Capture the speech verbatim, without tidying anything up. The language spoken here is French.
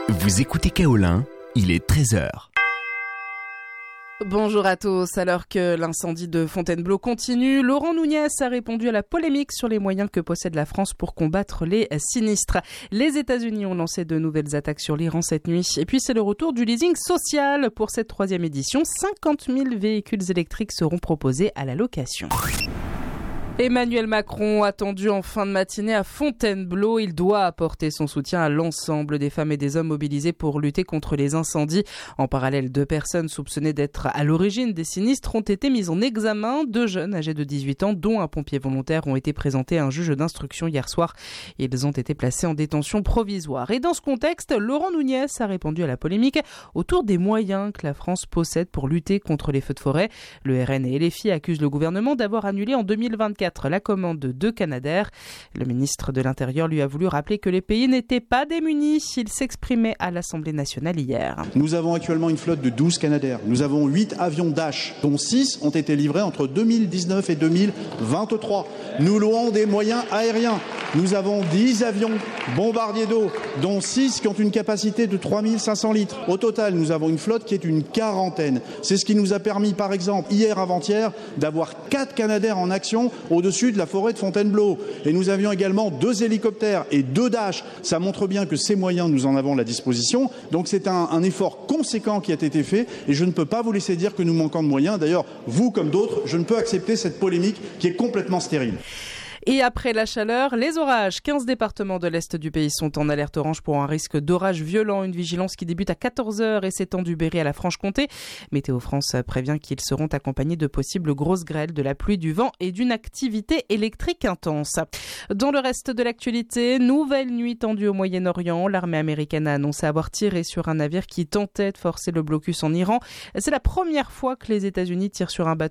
Vous écoutez Kaolin, il est treize heures. Bonjour à tous. Alors que l'incendie de Fontainebleau continue, Laurent Nunez a répondu à la polémique sur les moyens que possède la France pour combattre les sinistres. Les États-Unis ont lancé de nouvelles attaques sur l'Iran cette nuit. Et puis c'est le retour du leasing social. Pour cette troisième édition, cinquante mille véhicules électriques seront proposés à la location. Emmanuel Macron, attendu en fin de matinée à Fontainebleau, il doit apporter son soutien à l'ensemble des femmes et des hommes mobilisés pour lutter contre les incendies. En parallèle, deux personnes soupçonnées d'être à l'origine des sinistres ont été mises en examen. Deux jeunes âgés de dix-huit ans, dont un pompier volontaire, ont été présentés à un juge d'instruction hier soir. Ils ont été placés en détention provisoire. Et dans ce contexte, Laurent Nunez a répondu à la polémique autour des moyens que la France possède pour lutter contre les feux de forêt. Le R N et L F I accusent le gouvernement d'avoir annulé en deux mille vingt-quatre la commande de deux Canadair. Le ministre de l'Intérieur lui a voulu rappeler que les pays n'étaient pas démunis. Il s'exprimait à l'Assemblée nationale hier. Nous avons actuellement une flotte de douze Canadair. Nous avons huit avions Dash, dont six ont été livrés entre deux mille dix-neuf et deux mille vingt-trois. Nous louons des moyens aériens. Nous avons dix avions bombardiers d'eau, dont six qui ont une capacité de trois mille cinq cents litres. Au total, nous avons une flotte qui est une quarantaine. C'est ce qui nous a permis, par exemple, hier avant-hier, d'avoir quatre Canadair en action au-dessus de la forêt de Fontainebleau. Et nous avions également deux hélicoptères et deux Dash. Ça montre bien que ces moyens, nous en avons à la disposition. Donc c'est un, un effort conséquent qui a été fait et je ne peux pas vous laisser dire que nous manquons de moyens. D'ailleurs, vous comme d'autres, je ne peux accepter cette polémique qui est complètement stérile. Et après la chaleur, les orages. quinze départements de l'Est du pays sont en alerte orange pour un risque d'orage violent. Une vigilance qui débute à quatorze heures et s'étend du Berry à la Franche-Comté. Météo France prévient qu'ils seront accompagnés de possibles grosses grêles, de la pluie, du vent et d'une activité électrique intense. Dans le reste de l'actualité, nouvelle nuit tendue au Moyen-Orient. L'armée américaine a annoncé avoir tiré sur un navire qui tentait de forcer le blocus en Iran. C'est la première fois que les États-Unis tirent sur un bateau